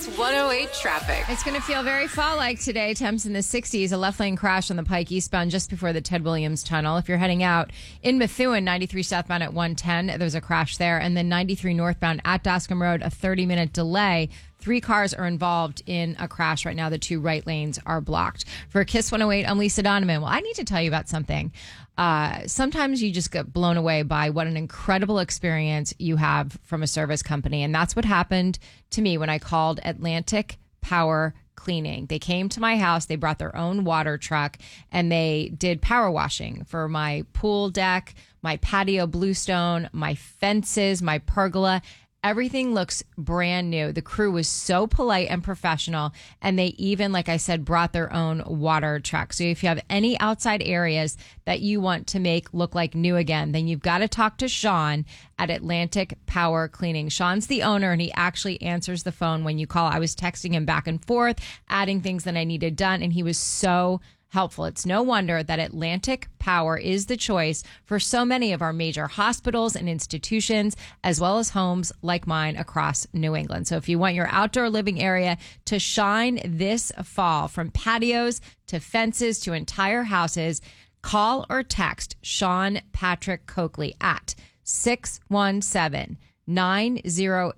108 traffic. It's going to feel very fall-like today. Temps in the 60s. A left-lane crash on the Pike eastbound just before the Ted Williams Tunnel. If you're heading out in Methuen, 93 southbound at 110, there's a crash there. And then 93 northbound at Dascom Road, a 30-minute delay. 3 cars are involved in a crash right now. The 2 right lanes are blocked. For Kiss 108, I'm Lisa Donovan. Well, I need to tell you about something. Sometimes you just get blown away by what an incredible experience you have from a service company. And that's what happened to me when I called Atlantic Power Cleaning. They came to my house. They brought their own water truck and they did power washing for my pool deck, my patio bluestone, my fences, my pergola. Everything looks brand new. The crew was so polite and professional. And they even, like I said, brought their own water truck. So if you have any outside areas that you want to make look like new again, then you've got to talk to Sean at Atlantic Power Cleaning. Sean's the owner and he actually answers the phone when you call. I was texting him back and forth, adding things that I needed done. And he was so helpful. It's no wonder that Atlantic Power is the choice for so many of our major hospitals and institutions, as well as homes like mine across New England. So if you want your outdoor living area to shine this fall, from patios to fences to entire houses, call or text Sean Patrick Coakley at 617-908-8888.